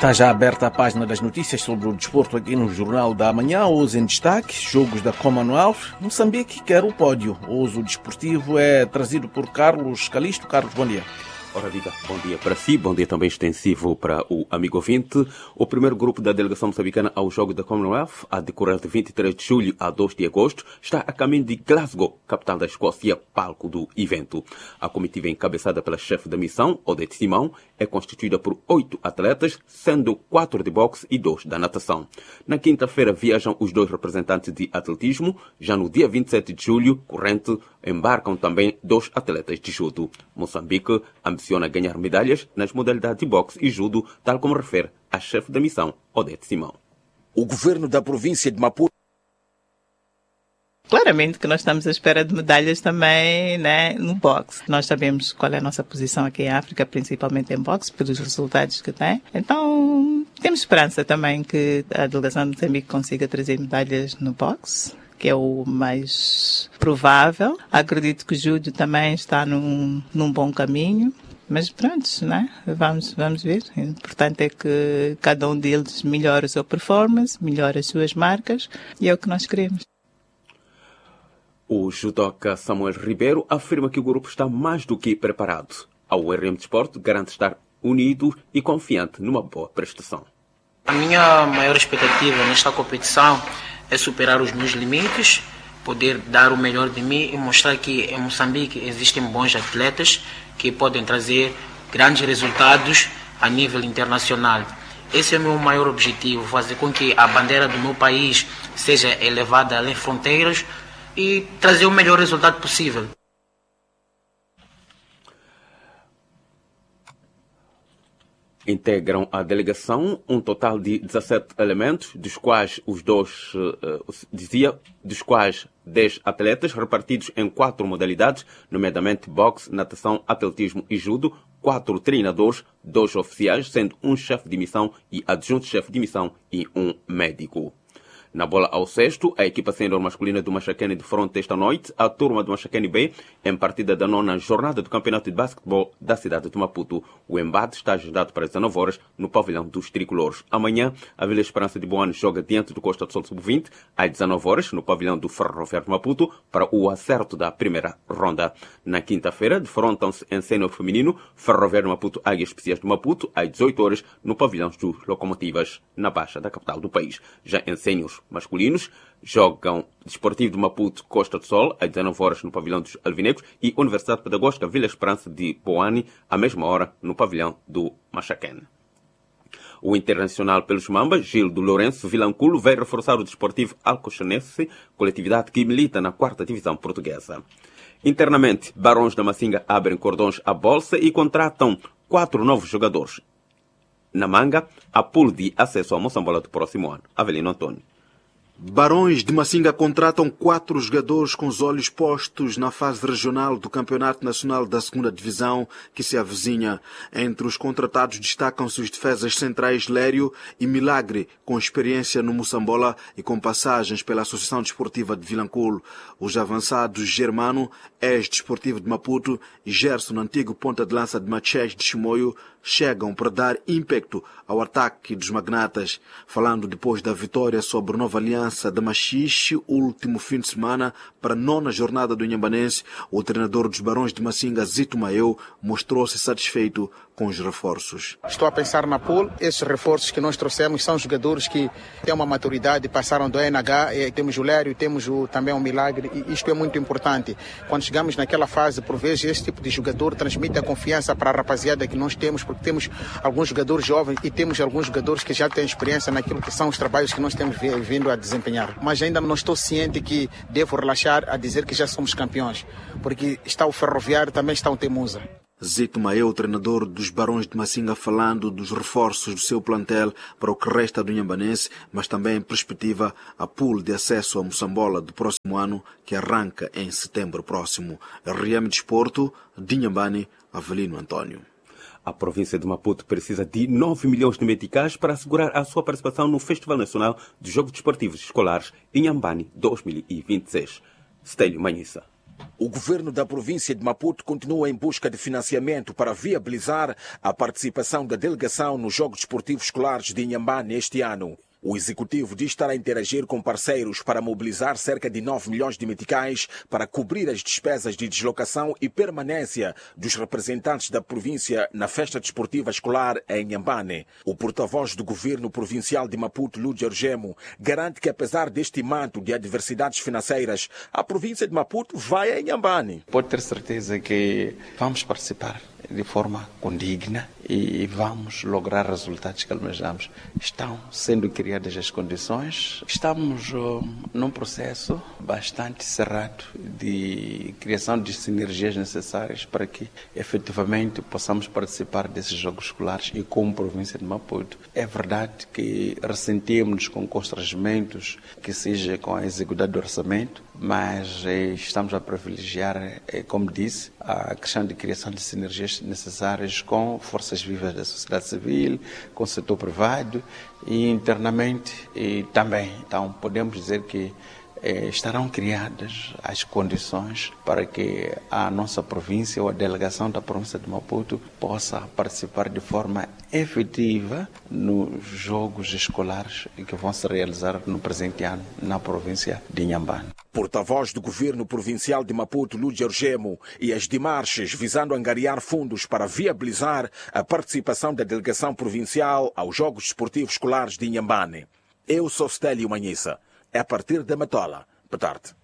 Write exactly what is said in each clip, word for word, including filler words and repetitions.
Está já aberta a página das notícias sobre o desporto aqui no Jornal da Manhã. Hoje em destaque, jogos da Commonwealth. Moçambique quer o pódio. Hoje o desportivo é trazido por Carlos Calisto. Carlos, bom dia. Ora viva, bom dia para si, bom dia também extensivo para o amigo ouvinte. O primeiro grupo da delegação moçambicana ao jogo da Commonwealth, a decorrer de vinte e três de julho a dois de agosto, está a caminho de Glasgow, capital da Escócia, palco do evento. A comitiva encabeçada pela chefe da missão, Odete Simão, é constituída por oito atletas, sendo quatro de boxe e dois da natação. Na quinta-feira viajam os dois representantes de atletismo. Já no dia vinte e sete de julho, corrente, embarcam também dois atletas de judo. Moçambique ambiciona ganhar medalhas nas modalidades de boxe e judo, tal como refere a chefe da missão, Odete Simão. O governo da província de Maputo. Claramente que nós estamos à espera de medalhas também, né, no boxe. Nós sabemos qual é a nossa posição aqui em África, principalmente em boxe, pelos resultados que tem. Então, temos esperança também que a delegação de Moçambique consiga trazer medalhas no boxe, que é o mais provável. Acredito que o judo também está num, num bom caminho. Mas pronto, né? Vamos, vamos ver. O importante é que cada um deles melhore a sua performance, melhore as suas marcas, e é o que nós queremos. O judoca Samuel Ribeiro afirma que o grupo está mais do que preparado. A U R M Desporto garante estar unido e confiante numa boa prestação. A minha maior expectativa nesta competição é superar os meus limites, poder dar o melhor de mim e mostrar que em Moçambique existem bons atletas que podem trazer grandes resultados a nível internacional. Esse é o meu maior objetivo, fazer com que a bandeira do meu país seja elevada além fronteiras e trazer o melhor resultado possível. Integram a delegação um total de dezassete elementos, dos quais os dois, uh, dizia, dos quais dez atletas repartidos em quatro modalidades, nomeadamente boxe, natação, atletismo e judo, quatro treinadores, dois oficiais, sendo um chefe de missão e adjunto-chefe de missão e um médico. Na bola ao sexto, a equipa sênior masculina do Machacane defronta esta noite a turma do Machacane B em partida da nona jornada do Campeonato de Basquetebol da cidade de Maputo. O embate está agendado para as dezenove horas no pavilhão dos tricolores. Amanhã, a Vila Esperança de Boane joga diante do Costa do Sol sub vinte às dezenove horas no pavilhão do Ferroviário de Maputo para o acerto da primeira ronda. Na quinta-feira, defrontam-se em sênior feminino Ferroviário de Maputo Águias Especiais de Maputo às dezoito horas no pavilhão dos Locomotivas, na Baixa da capital do país. Já em sêniors masculinos, jogam Desportivo de Maputo Costa do Sol às dezenove horas no pavilhão dos Alvinegros e Universidade Pedagógica Vila Esperança de Boane à mesma hora no pavilhão do Machacane. O internacional pelos Mambas, Gil do Lourenço Vilanculo, vai reforçar o Desportivo Alcochonense, coletividade que milita na quarta divisão portuguesa. Internamente, Barões da Macinga abrem cordões à bolsa e contratam quatro novos jogadores. Na manga, a pool de acesso à Moçambola do próximo ano. Avelino Antônio. Barões de Macinga contratam quatro jogadores com os olhos postos na fase regional do Campeonato Nacional da segunda Divisão que se avizinha. Entre os contratados destacam-se os defesas centrais Lério e Milagre, com experiência no Moçambola e com passagens pela Associação Desportiva de Vilanculo. Os avançados Germano, ex-desportivo de Maputo, e Gerson, antigo ponta de lança de Machés de Chimoio, chegam para dar ímpeto ao ataque dos magnatas. Falando depois da vitória sobre Nova Aliança de Machixe, último fim de semana, para a nona jornada do Inhambanense, o treinador dos Barões de Macinga, Zito Maeu, mostrou-se satisfeito com os reforços. Estou a pensar na pool. Esses reforços que nós trouxemos são jogadores que têm uma maturidade, passaram do N H, e temos o Lério, temos o, também o Milagre, e isto é muito importante. Quando chegamos naquela fase, por vezes, esse tipo de jogador transmite a confiança para a rapaziada que nós temos, porque temos alguns jogadores jovens e temos alguns jogadores que já têm experiência naquilo que são os trabalhos que nós temos vindo a desempenhar. Mas ainda não estou ciente que devo relaxar a dizer que já somos campeões, porque está o Ferroviário, também está o Temusa. Zito Maeu, treinador dos Barões de Macinga, falando dos reforços do seu plantel para o que resta do Inhambanense, mas também em perspectiva a pool de acesso a Moçambola do próximo ano, que arranca em setembro próximo. R M Desporto, de Inhambane, Avelino Antônio. A província de Maputo precisa de nove milhões de meticais para assegurar a sua participação no Festival Nacional dos Jogos Desportivos Escolares Inhambane dois mil e vinte e seis. Stélio Manhissa. O governo da província de Maputo continua em busca de financiamento para viabilizar a participação da delegação nos Jogos Desportivos Escolares de Inhambane este ano. O executivo diz estar a interagir com parceiros para mobilizar cerca de nove milhões de meticais para cobrir as despesas de deslocação e permanência dos representantes da província na festa desportiva escolar em Inhambane. O porta-voz do governo provincial de Maputo, Lúcio Argemo, garante que apesar deste manto de adversidades financeiras, a província de Maputo vai a Inhambane. Pode ter certeza que vamos participar de forma condigna e vamos lograr resultados que almejamos. Estão sendo criadas as condições. Estamos uh, num processo bastante cerrado de criação de sinergias necessárias para que efetivamente possamos participar desses jogos escolares e como província de Maputo. É verdade que ressentimos com constrangimentos que seja com a execução do orçamento, mas eh, estamos a privilegiar, eh, como disse, a questão de criação de sinergias necessárias com forças vivas da sociedade civil, com o setor privado e internamente e também. Então podemos dizer que eh, estarão criadas as condições para que a nossa província ou a delegação da província de Maputo possa participar de forma efetiva nos jogos escolares que vão se realizar no presente ano na província de Inhambane. Porta-voz do governo provincial de Maputo, Lúcio Argemo, e as demarches visando angariar fundos para viabilizar a participação da delegação provincial aos Jogos Desportivos Escolares de Inhambane. Eu sou Stélio Manhissa. É a partir da Matola. Boa tarde.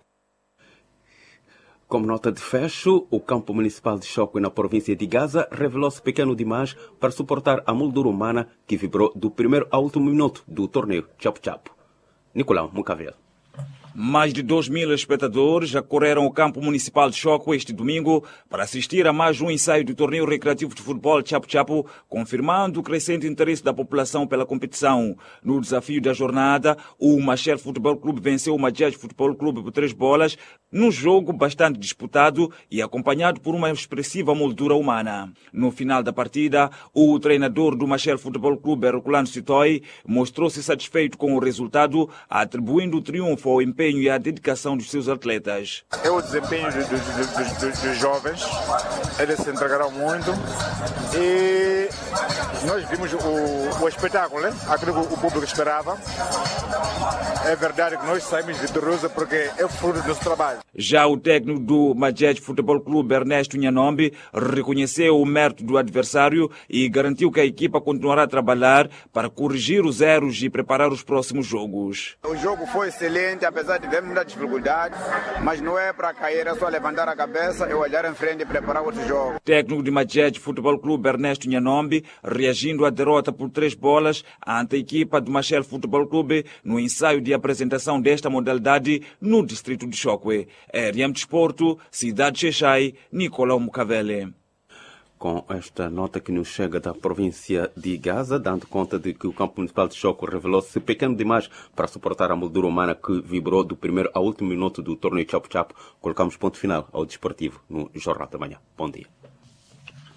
Como nota de fecho, o campo municipal de Chocwe na província de Gaza revelou-se pequeno demais para suportar a moldura humana que vibrou do primeiro ao último minuto do torneio Chapo-Chapo. Nicolau Mucavel. Mais de dois mil espectadores acorreram ao campo municipal de Chocwe este domingo para assistir a mais um ensaio do torneio recreativo de futebol Chapo-Chapo, confirmando o crescente interesse da população pela competição. No desafio da jornada, o Machel Futebol Clube venceu o Majaj Futebol Clube por três bolas, num jogo bastante disputado e acompanhado por uma expressiva moldura humana. No final da partida, o treinador do Machel Futebol Clube, Herculano Sitoi, mostrou-se satisfeito com o resultado, atribuindo o triunfo ao empenho e à dedicação dos seus atletas. É o desempenho dos, dos, dos, dos, dos jovens, eles se entregaram muito e nós vimos o, o espetáculo, né? Aquilo que o público esperava. É verdade que nós saímos vitoriosos porque é fruto do nosso trabalho. Já o técnico do Majaj Futebol Clube, Ernesto Nhanombe, reconheceu o mérito do adversário e garantiu que a equipa continuará a trabalhar para corrigir os erros e preparar os próximos jogos. O jogo foi excelente, apesar de termos muita dificuldade, mas não é para cair, é só levantar a cabeça e olhar em frente e preparar outro jogo. Técnico de Majaj Futebol Clube, Ernesto Nhanombe, reagindo à derrota por três bolas ante a equipa do Machel Futebol Clube no ensaio de apresentação desta modalidade no distrito de Chocwe. R M Desporto, Cidade de Xexai, Nicolau Mucavele. Com esta nota que nos chega da província de Gaza, dando conta de que o campo municipal de Chocwe revelou-se pequeno demais para suportar a moldura humana que vibrou do primeiro ao último minuto do torneio Chapo-Chapo, colocamos ponto final ao desportivo no Jornal da Manhã. Bom dia.